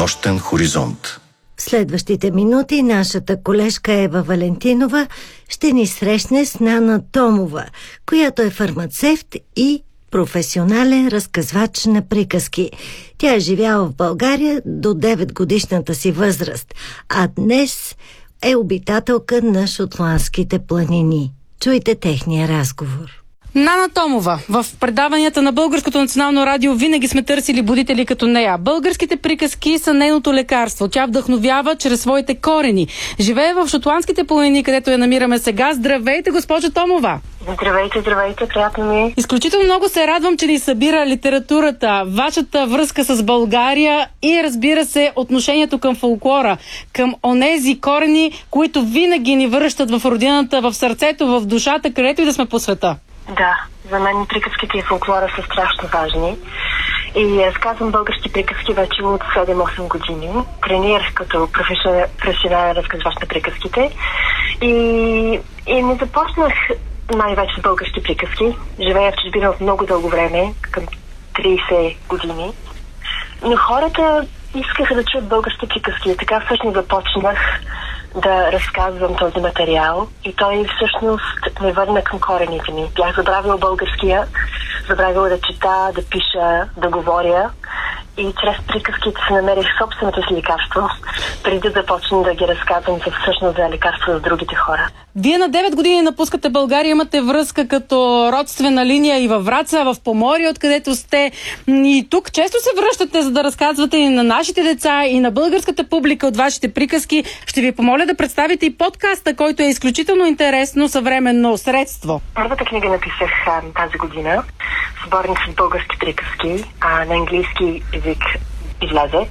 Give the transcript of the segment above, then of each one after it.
нощен хоризонт. В следващите минути нашата колежка Ева Валентинова ще ни срещне с Нана Томова, която е фармацевт и професионален разказвач на приказки. Тя е живяла в България до 9-годишната си възраст, а днес е обитателка на шотландските планини. Чуйте техния разговор. Нана Томова. В предаванията на Българското национално радио винаги сме търсили будители като нея. Българските приказки са нейното лекарство. Тя вдъхновява чрез своите корени. Живее в шотландските планини, където я намираме сега. Здравейте, госпожа Томова! Здравейте, приятно ми е. Изключително много се радвам, че ни събира литературата, вашата връзка с България и, разбира се, отношението към фолклора, към онези корени, които винаги ни връщат в родината, в сърцето, в душата, където и да сме по света. Да, за мен приказките и фолклора са страшно важни. И разказвам български приказки вече от 7-8 години. Тренирах като професионален разказвач на приказките. И не започнах най-вече с български приказки. Живея в чужбина от много дълго време, към 30 години. Но хората искаха да чуят български приказки. Така всъщност започнах да разказвам този материал и той всъщност ме върна към корените ми. Бях забравила българския, забравила да чета, да пиша, да говоря и чрез приказките се намерих собственото си лекарство, преди да започна да ги разказвам всъщност за лекарство за другите хора. Вие на 9 години напускате България, имате връзка като родствена линия и във Враца, в Поморие, откъдето сте. И тук често се връщате, за да разказвате и на нашите деца, и на българската публика от вашите приказки. Ще ви помоля да представите и подкаста, който е изключително интересно съвременно средство. Първата книга написах тази година, сборник с български приказки, на английски език излезе.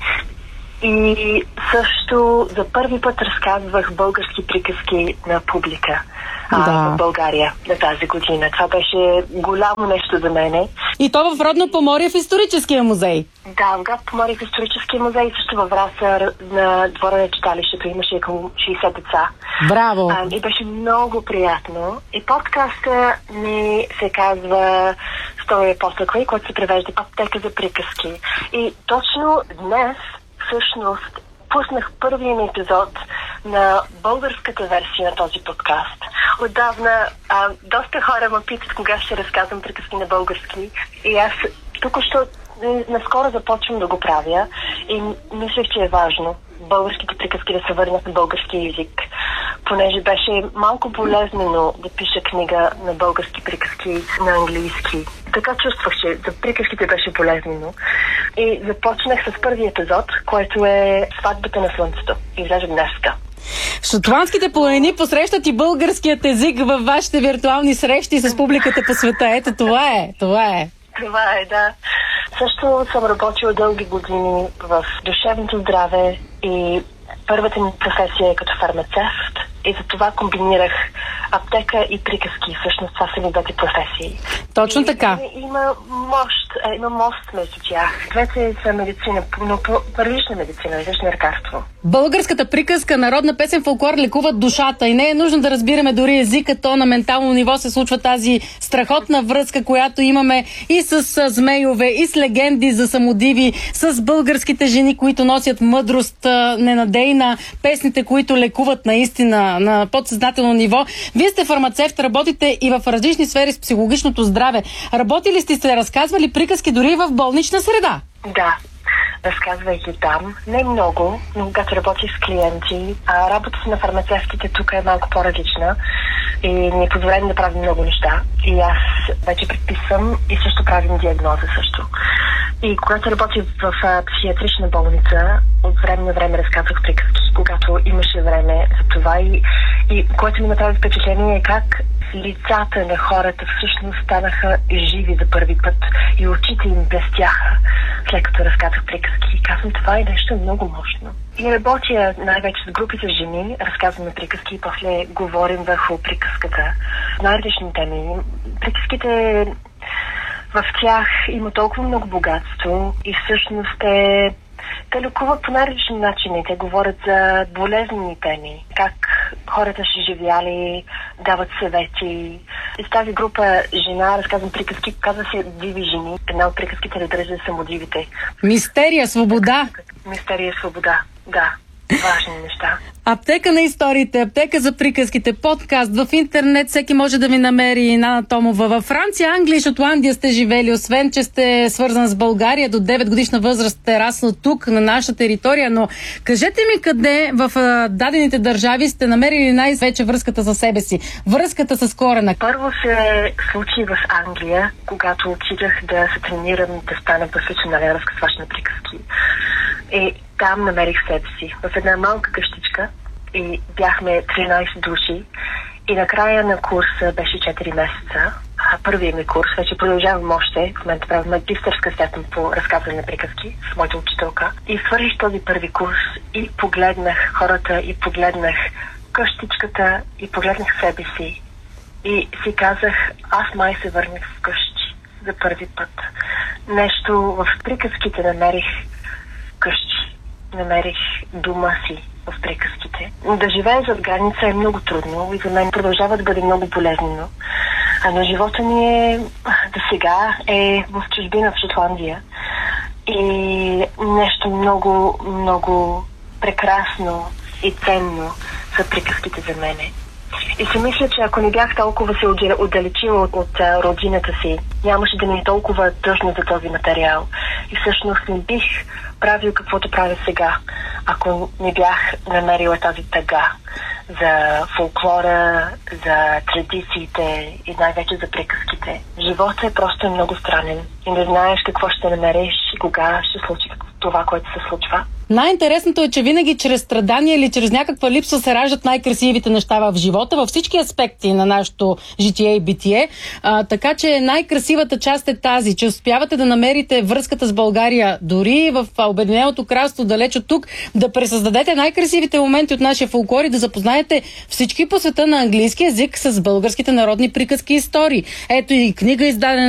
И също за първи път разказвах български приказки на публика в България на тази година. Това беше голямо нещо за мене. И то в родно Поморие в историческия музей. Да, в град Поморие в историческия музей, също във Враца на двора на читалището имаше около 60 деца. Браво! И беше много приятно. И подкаста ми се казва Story Apothecary, който се превежда аптека за приказки. И точно днес всъщност пуснах първия ми епизод на българската версия на този подкаст. Отдавна доста хора ме питат кога ще разказвам приказки на български и аз току-що наскоро започвам да го правя и мислех, че е важно българските приказки да се върнат на български език, понеже беше малко болезнено да пиша книга на български приказки на английски. Така чувствах, че за приказките беше болезнено. И започнах с първи епизод, който е Сватбата на слънцето. Излезе днеска. Шотландските планини посрещат и българският език във вашите виртуални срещи с публиката по света. Ето това е. Това е, да. Също съм работила дълги години в душевното здраве и първата ми професия е като фармацевт и за това комбинирах аптека и приказки. Всъщност това са ми двете професии. Точно така. Има мост между тях. Двете са медицина, но различна медицина, различно лекарство. Българската приказка, народна песен, фолклор лекуват душата и не е нужно да разбираме дори езика, то на ментално ниво се случва тази страхотна връзка, която имаме и с змейове, и с легенди за самодиви, с българските жени, които носят мъдрост ненадейна, песните, които лекуват наистина на подсъзнателно ниво. Вие сте фармацевт, работите и в различни сфери с психологичното здраве. Работили сте разказвали приказки дори и в болнична среда? Да. Разказвайки там. Не много, но когато работи с клиенти, работата на фармацевтите тук е малко по-различна и ни позволява да правим много неща. И аз вече предписвам и също правим диагноза също. И когато работих в психиатрична болница, от време на време разказвах приказки, когато имаше време за това и което ми направи впечатление е как лицата на хората всъщност станаха живи за първи път и очите им блестяха, след като разказах приказки. И казвам, това е нещо много мощно. И работя най-вече с групи за жени, разказваме приказки и после говорим върху приказката. Най-различни теми. Приказките в тях има толкова много богатство и всъщност те лекуват по най-различни начини. Те говорят за болезнени теми. Как хората ще живяли, дават съвети. И с тази група жена разказвам приказки, казва се Диви жени. Една от приказките разбира се самодивите. Мистерия, свобода. мистерия и свобода. Да, важни неща. Аптека на историите, аптека за приказките, подкаст в интернет, всеки може да ви намери. Нана Томова. Във Франция, Англия и Шотландия сте живели, освен че сте свързан с България, до 9 годишна възраст сте раснал тук, на наша територия, но кажете ми къде в дадените държави сте намерили най-вече връзката за себе си, връзката с корена? Първо се случи в Англия, когато отидах да се тренирам, да стана професионален разказвач на приказки. И там намерих себе си в една малка къщичка и бяхме 13 души и накрая на курса беше 4 месеца. Първият ми курс, вече продължавам още, в момента правя магистърска степен по разказване на приказки с моята учителка. И свърших този първи курс и погледнах хората и погледнах къщичката и погледнах себе си. И си казах, аз май се върнах вкъщи за първи път. Нещо в приказките намерих къщи. Намерих дома си в приказките. Да живея зад граница е много трудно и за мен продължава да бъде много болезнено. Но живота ми е до сега е в чужбина, в Шотландия. И нещо много, много прекрасно и ценно са приказките за мене. И си мисля, че ако не бях толкова се отдалечила от родината си, нямаше да ми е толкова тъжно за този материал. И всъщност не бих правил каквото правя сега, ако не бях намерила тази тъга за фолклора, за традициите и най-вече за приказките. Животът е просто много странен и не знаеш какво ще намериш и кога ще случи това, което се случва. Най-интересното е, че винаги чрез страдания или чрез някаква липса се раждат най-красивите неща в живота, във всички аспекти на нашето житие и битие. Така че най-красивата част е тази, че успявате да намерите връзката с България, дори в Обединеното кралство, далеч от тук, да пресъздадете най-красивите моменти от нашия фолклор и да запознаете всички по света на английски език с българските народни приказки и истории. Ето и книга издадена